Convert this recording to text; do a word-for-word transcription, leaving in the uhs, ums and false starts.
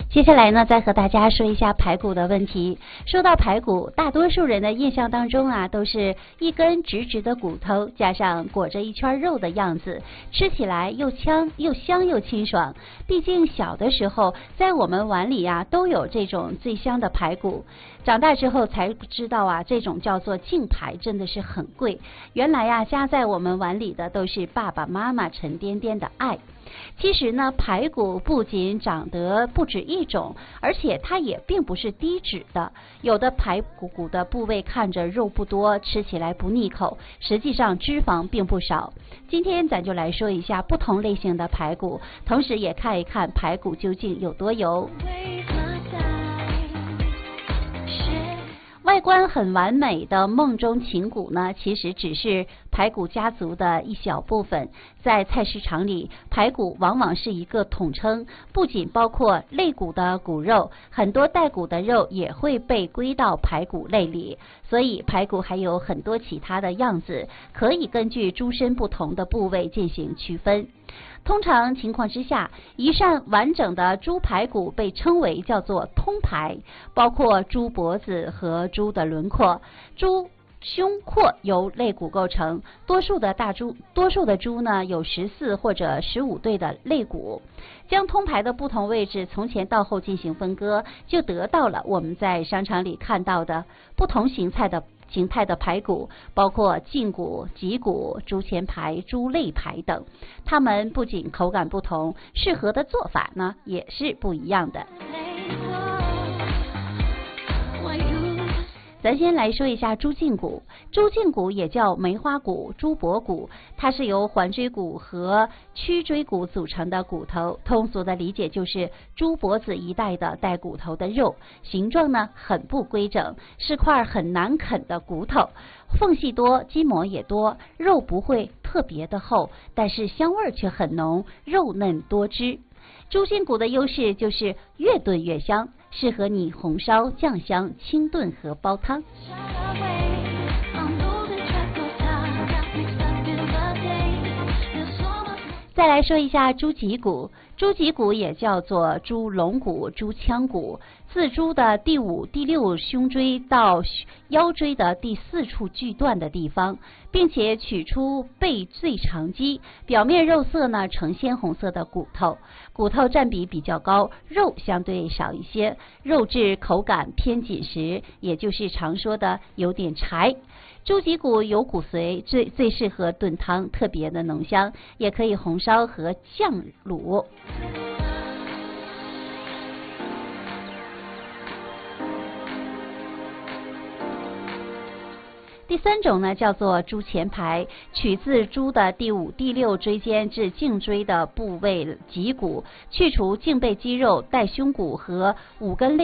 接下来呢，再和大家说一下排骨的问题。说到排骨，大多数人的印象当中啊，都是一根直直的骨头，加上裹着一圈肉的样子，吃起来又香又香又清爽。毕竟小的时候，在我们碗里啊，都有这种最香的排骨。长大之后才知道啊，这种叫做净排，真的是很贵。原来呀、啊，加在我们碗里的都是爸爸妈妈沉甸甸的爱。其实呢，排骨不仅长得不止一种，而且它也并不是低脂的。有的排骨骨的部位看着肉不多，吃起来不腻口，实际上脂肪并不少。今天咱就来说一下不同类型的排骨，同时也看一看排骨究竟有多油。外观很完美的梦中情骨呢，其实只是排骨家族的一小部分。在菜市场里，排骨往往是一个统称，不仅包括肋骨的骨肉，很多带骨的肉也会被归到排骨类里。所以排骨还有很多其他的样子，可以根据猪身不同的部位进行区分。通常情况之下，一扇完整的猪排骨被称为叫做通排，包括猪脖子和猪的轮廓。猪胸廓由肋骨构成，多数的大猪，多数的猪呢有十四或者十五对的肋骨。将通排的不同位置从前到后进行分割，就得到了我们在商场里看到的不同形态的形态的排骨，包括胫骨、脊骨、猪前排、猪肋排等。它们不仅口感不同，适合的做法呢也是不一样的。咱先来说一下猪胫骨。猪胫骨也叫梅花骨、猪脖骨，它是由环椎骨和曲椎骨组成的骨头。通俗的理解就是猪脖子一带的带骨头的肉，形状呢很不规整，是块很难啃的骨头，缝隙多，筋膜也多，肉不会特别的厚，但是香味却很浓，肉嫩多汁。猪胫骨的优势就是越炖越香，适合你红烧、酱香、清炖和煲汤。再来说一下猪脊骨。猪脊骨也叫做猪龙骨、猪腔骨，自猪的第五、第六胸椎到腰椎的第四处锯断的地方，并且取出背最长肌，表面肉色呢呈鲜红色的骨头，骨头占比比较高，肉相对少一些，肉质口感偏紧实，也就是常说的有点柴。猪脊骨有骨髓，最最适合炖汤，特别的浓香，也可以红烧和酱卤。第三种呢叫做猪前排，取自猪的第五、第六椎间至颈椎的部位脊骨，去除颈背肌肉、带胸骨和五根肋